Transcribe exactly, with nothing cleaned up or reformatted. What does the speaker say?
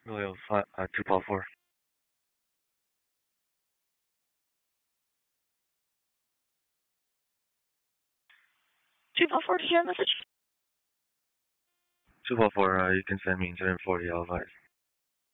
Royal five, uh, two Paul four. two Paul four, did you have a message? two Paul four, uh, you can send me incident forty, I'll advise.